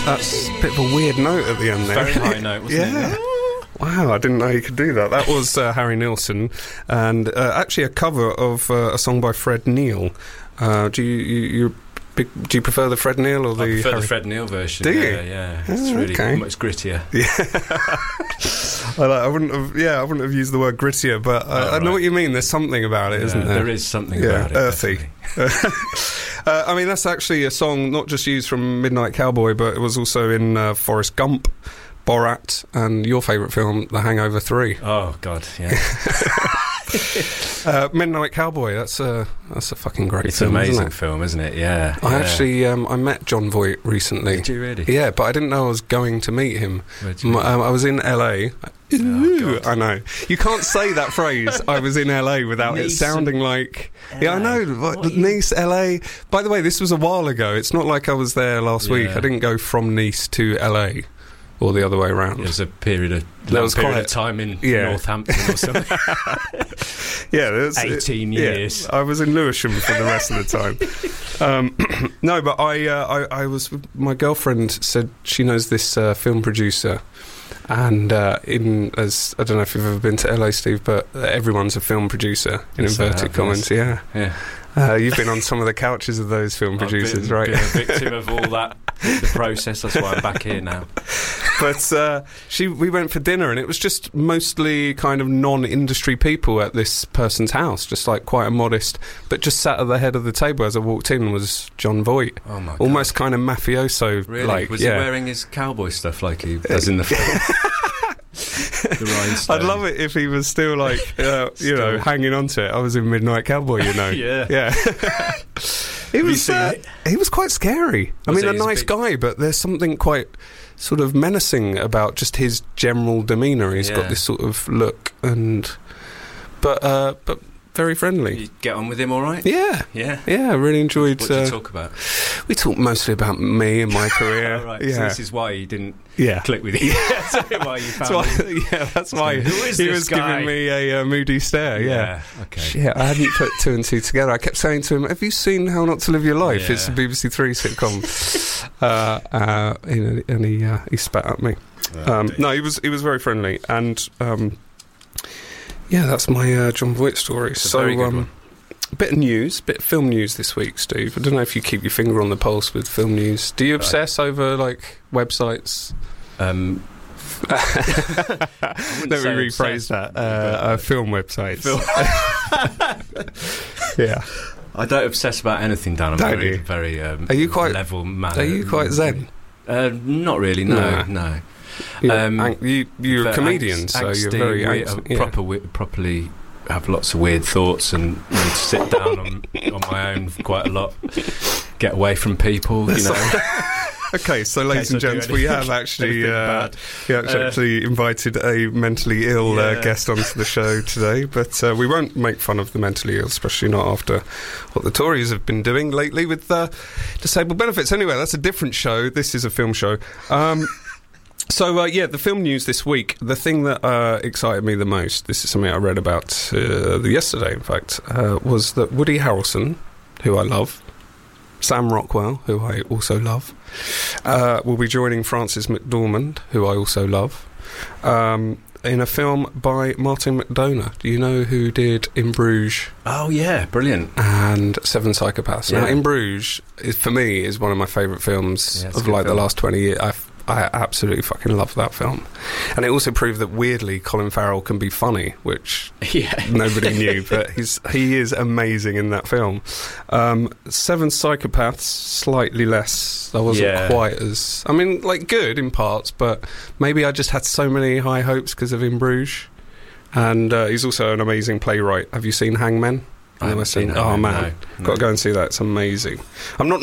That's a bit of a weird note at the end there. Very high note, wasn't it? Yeah. Wow, I didn't know you could do that. That was Harry Nilsson, and actually a cover of a song by Fred Neil. Do you prefer the Fred Neil or the? I prefer Harry? the Fred Neil version. Do you? Yeah. It's really much grittier. Yeah, I wouldn't have used the word grittier, but I know what you mean. There's something about it, isn't there? There is something about it. Earthy. I mean, that's actually a song not just used from Midnight Cowboy, but it was also in Forrest Gump, Borat, and your favourite film, The Hangover 3. Oh God, yeah. Midnight Cowboy. That's a fucking great film. It's an amazing isn't it? film, isn't it? Yeah. I actually I met John Voight recently. Did you really? Yeah, but I didn't know I was going to meet him. Where'd you meet him? I was in LA. Oh, God. I know. You can't say that phrase, I was in LA, without it sounding like... Yeah, I know. Nice, LA. By the way, this was a while ago. It's not like I was there last week. I didn't go from Nice to LA. Or the other way around. It was a period of time in Northampton or something. Yeah, it was, 18 years. I was in Lewisham for the rest of the time. No, but I was. My girlfriend said she knows this film producer, and as I don't know if you've ever been to LA, Steve, but everyone's a film producer in inverted commas. Yeah. You've been on some of the couches of those film producers, right? I've been a victim of all that, the process. That's why I'm back here now. But we went for dinner, and it was just mostly kind of non-industry people at this person's house, just like quite a modest. But just sat at the head of the table as I walked in was John Voight. Oh my God. Almost kind of mafioso. Really? Like, was he wearing his cowboy stuff like he was in the film? The rhinestone. I'd love it if he was still like, hanging on to it. I was in Midnight Cowboy, you know. Yeah. He was quite scary. I mean, a nice guy, but there's something quite sort of menacing about just his general demeanour. He's got this sort of look, but very friendly. You get on with him all right? Yeah. I really enjoyed... What did you talk about? We talked mostly about me and my career. Oh, right. Yeah. So this is why you didn't click with you. Why you found that's why he was giving me a moody stare. Yeah. Okay. Shit, I hadn't put two and two together. I kept saying to him, "Have you seen How Not to Live Your Life?" It's a BBC Three sitcom. And he spat at me. No, he was very friendly, and that's my John Voight story. So, a bit of news, bit of film news this week, Steve. I don't know if you keep your finger on the pulse with film news. Do you obsess over like websites? Let me rephrase that. Film websites. Yeah. I don't obsess about anything, Dan. I'm very are you quite level manner. Are you quite zen? Not really. No. You're a comedian, so you're very properly have lots of weird thoughts and need to sit down on my own quite a lot. Get away from people, you know. Okay, so ladies and gents, we have actually invited a mentally ill guest onto the show today, but we won't make fun of the mentally ill, especially not after what the Tories have been doing lately with disabled benefits. Anyway, that's a different show. This is a film show. So, the film news this week, the thing that excited me the most, this is something I read about yesterday, in fact, was that Woody Harrelson, who I love, Sam Rockwell, who I also love, will be joining Frances McDormand, who I also love, in a film by Martin McDonagh. Do you know who did In Bruges? Oh, yeah, brilliant. And Seven Psychopaths. Yeah. Now, In Bruges, for me, is one of my favourite films of like the last 20 years. I absolutely fucking love that film. And it also proved that, weirdly, Colin Farrell can be funny, which nobody knew, but he is amazing in that film. Seven Psychopaths, slightly less. I wasn't quite as... I mean, like, good in parts, but maybe I just had so many high hopes because of In Bruges. And he's also an amazing playwright. Have you seen Hangmen? I haven't seen that. Oh man, got to go and see that. It's amazing. I'm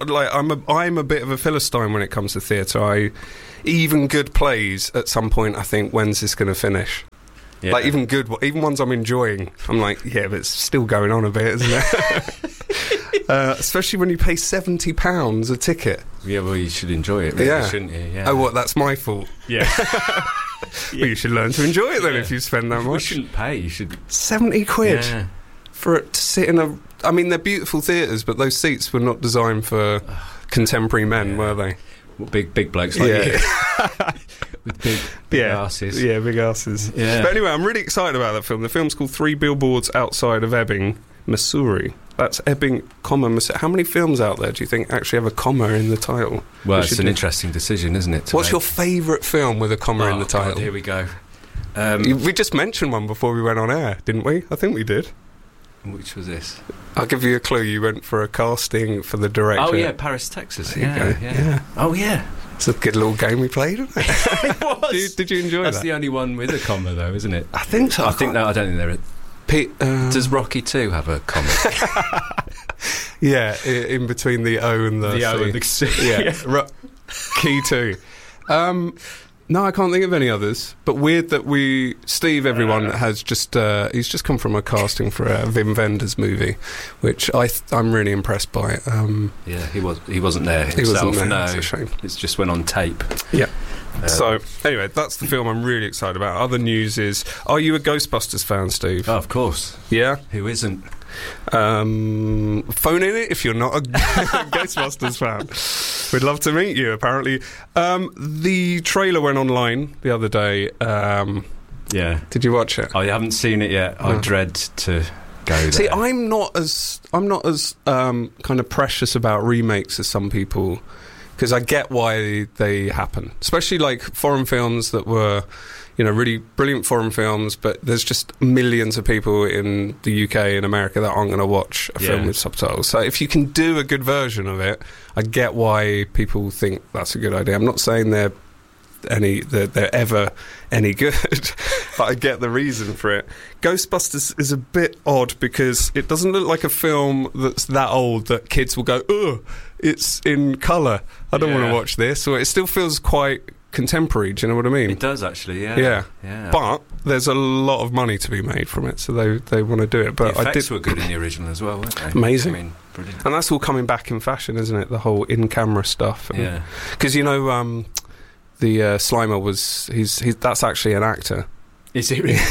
a bit of a philistine when it comes to theatre. Even good plays at some point I think, when's this going to finish? Yeah. Like even ones I'm enjoying, I'm like, but it's still going on a bit, isn't it? Especially when you pay £70 a ticket. Yeah, well, you should enjoy it, really, shouldn't you? Yeah. Oh, what? That's my fault. Yeah. Well, you should learn to enjoy it then if you spend that much. You shouldn't pay. You should. £70. Yeah. For it to sit in a... I mean, they're beautiful theatres, but those seats were not designed for contemporary men, were they? Big blokes like you. With big asses. Yeah, big asses. Yeah. But anyway, I'm really excited about that film. The film's called 3 Billboards Outside of Ebbing, Missouri. That's Ebbing, Missouri. How many films out there do you think actually have a comma in the title? Well, it's an interesting decision, isn't it? What's your favourite film with a comma in the title? God, here we go. We just mentioned one before we went on air, didn't we? I think we did. Which was this? I'll give you a clue. You went for a casting for the director. Oh, yeah, Paris, Texas. Yeah, yeah. Oh, yeah. It's a good little game we played, isn't it? It was. Did you enjoy that? That's the only one with a comma, though, isn't it? I think so. I don't think there are. Does Rocky 2 have a comma? Yeah, in between the O and the C. O and the C. Yeah. Key 2. No, I can't think of any others. But weird that Steve, everyone, has just... he's just come from a casting for a Wim Wenders movie, which I'm really impressed by. Yeah, he wasn't there himself. He wasn't there. No, it's a shame. It just went on tape. Yeah. So, anyway, that's the film I'm really excited about. Other news is, are you a Ghostbusters fan, Steve? Oh, of course. Yeah? Who isn't? Phone in it if you're not a Ghostbusters fan. We'd love to meet you, apparently. The trailer went online the other day. Yeah. Did you watch it? I haven't seen it yet. I dread to go there. See, I'm not as kind of precious about remakes as some people, because I get why they happen, especially like foreign films that were, really brilliant foreign films, but there's just millions of people in the UK and America that aren't going to watch a film with subtitles. So if you can do a good version of it, I get why people think that's a good idea. I'm not saying they're ever any good, but I get the reason for it. Ghostbusters is a bit odd because it doesn't look like a film that's that old that kids will go, ugh, it's in colour, I don't want to watch this. Or it still feels quite contemporary, do you know what I mean? It does, actually, yeah. But there's a lot of money to be made from it, so they want to do it. But the effects were good in the original as well, weren't they? Amazing. I mean, brilliant. And that's all coming back in fashion, isn't it? The whole in-camera stuff. Because, the Slimer that's actually an actor. Is he really?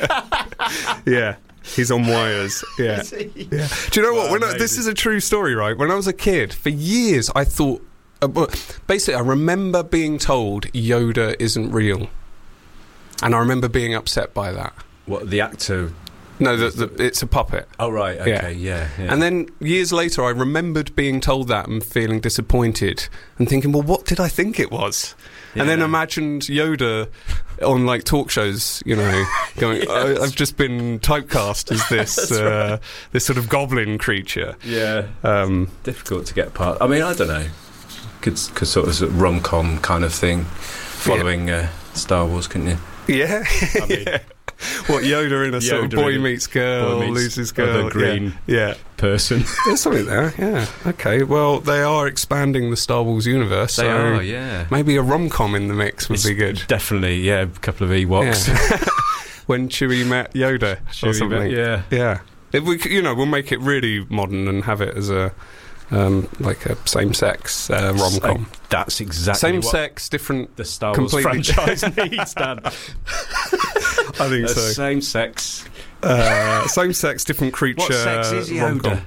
Yeah. He's on wires. Yeah. Yeah. Do you know what? This is a true story, right? When I was a kid, for years, I thought... basically, I remember being told Yoda isn't real. And I remember being upset by that. What, the actor... No, it's a puppet. Oh, right, okay, yeah. And then years later, I remembered being told that and feeling disappointed and thinking, well, what did I think it was? Yeah. And then imagined Yoda on, like, talk shows, going, I've just been typecast as this this sort of goblin creature. Yeah. Difficult to get apart. I mean, I don't know. Could sort of rom-com kind of thing following Star Wars, couldn't you? Yeah. I mean, what, Yoda in a sort of boy meets girl, loses girl, other green person. There's something there, yeah. Okay, well, they are expanding the Star Wars universe. They are, yeah. Maybe a rom-com in the mix would be good. Definitely, yeah, a couple of Ewoks. Yeah. When Chewie met Yoda or something. Yeah. We'll make it really modern and have it as a... like a same-sex rom-com. That's exactly same-sex, different... The Star Wars franchise needs, Dan. I think so. Same-sex. Same-sex, different creature. What sex is Yoda?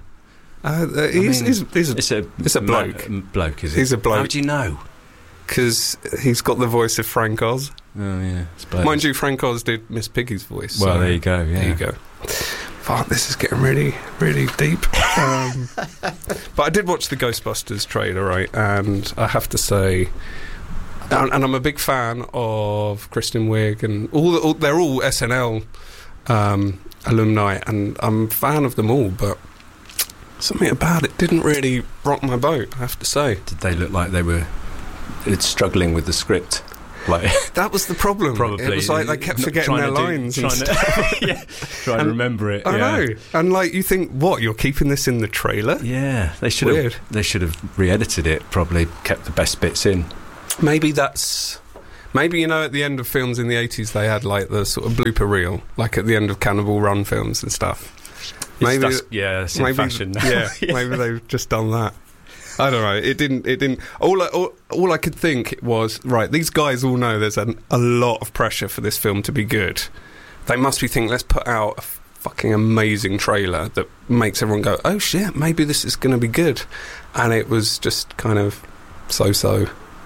He's a bloke. Bloke, is it? He's a bloke. How do you know? Because he's got the voice of Frank Oz. Oh, yeah. Mind you, Frank Oz did Miss Piggy's voice. Well, there you go, yeah. There you go. Fuck, this is getting really, really deep. But I did watch the Ghostbusters trailer, right? And I have to say, and I'm a big fan of Kristen Wiig, and they're all SNL alumni, and I'm a fan of them all. But something about it didn't really rock my boat, I have to say. Did they look like they were struggling with the script? Like that was the problem. Probably. It was like they kept forgetting their lines and stuff. Trying to remember it. I know. And like you think, what, you're keeping this in the trailer? Yeah, they should have re-edited it. Probably kept the best bits in. Maybe at the end of films in the 80s they had like the sort of blooper reel, like at the end of Cannibal Run films and stuff. That's in fashion now. Yeah, maybe they've just done that. I don't know. It didn't. All I could think was, right, these guys all know there's a lot of pressure for this film to be good. They must be thinking, let's put out a fucking amazing trailer that makes everyone go, oh shit, maybe this is going to be good. And it was just kind of so-so.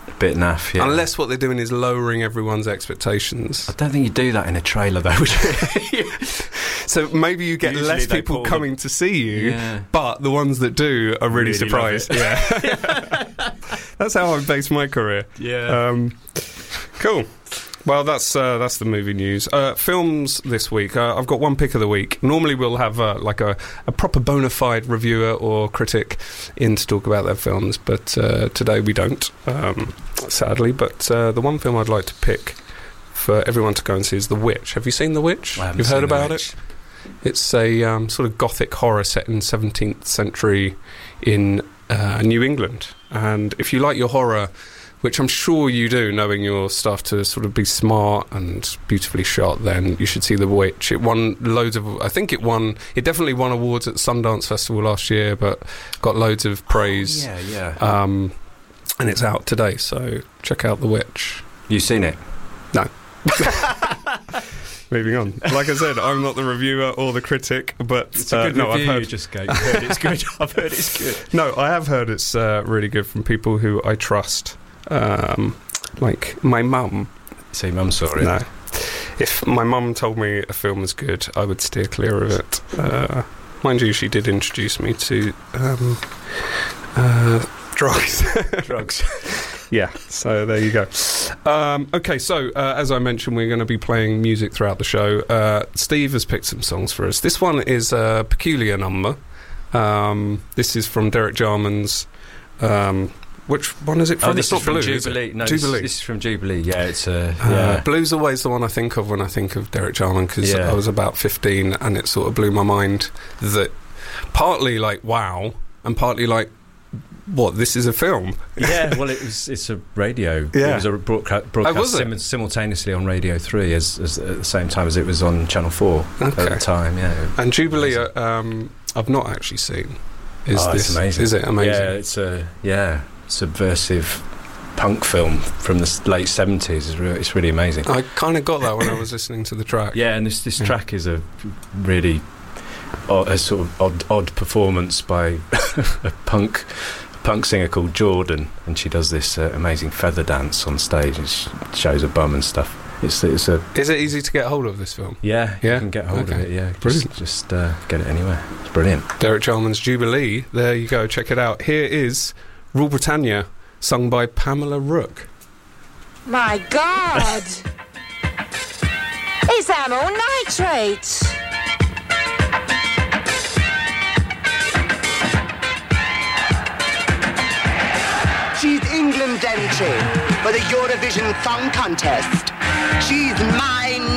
bit naff, yeah. Unless what they're doing is lowering everyone's expectations. I don't think you do that in a trailer, though, would you? So maybe you get Usually less they people pull coming to see you, Yeah. but the ones that do are really Really surprised. love Yeah. That's how I based my career. Yeah. Cool. Well, that's the movie news. Films this week. I've got one pick of the week. Normally we'll have like a proper bona fide reviewer or critic in to talk about their films, but today we don't, sadly. But the one film I'd like to pick for everyone to go and see is The Witch. Have you seen The Witch? I haven't You've seen heard The about Witch. it? It's a sort of gothic horror set in 17th century in New England. And if you like your horror, which I'm sure you do, knowing your stuff to sort of be smart and beautifully shot, then you should see The Witch. It won loads of... it definitely won awards at the Sundance Festival last year, but got loads of praise. Yeah. And it's out today, so check out The Witch. You seen it? No. Moving on. Like I said, I'm not the reviewer or the critic, but It's a good no, review. I've heard, You just go, you heard it's good. I've heard it's good. no, I have heard it's really good from people who I trust, like my mum. See, Mum saw it. No, if my mum told me a film was good, I would steer clear of it. Mind you, she did introduce me to drugs. Drugs. Yeah, so there you go. Okay, so as I mentioned, we're going to be playing music throughout the show. Steve has picked some songs for us. This one is a peculiar number. This is from Derek Jarman's... which one is it from? This It's not is from Blue, is it? Jubilee. No, Jubilee. This is from Jubilee. Yeah, it's yeah. Blue's always the one I think of when I think of Derek Jarman, because Yeah. I was about 15 and it sort of blew my mind that partly like, wow, and partly like, what, this is a film? Yeah, well, it's a radio. Yeah. It was a broadcast was it? simultaneously on Radio 3 as at the same time as it was on Channel 4 at the time, yeah. And Jubilee, I've not actually seen. It's amazing. Is it amazing? Yeah, it's a subversive punk film from the late 70s. It's really amazing. I kind of got that when I was listening to the track. Yeah, and this track is a really a sort of odd performance by a punk singer called Jordan, and she does this amazing feather dance on stage and shows her bum and stuff. Is it easy to get hold of this film? Yeah, you can get hold of it. Yeah, just get it anywhere. It's brilliant. Derek Jarman's Jubilee. There you go. Check it out. Here is Rule Britannia, sung by Pamela Rook. My God! It's amyl nitrate! She's England's entry for the Eurovision Song Contest. She's mine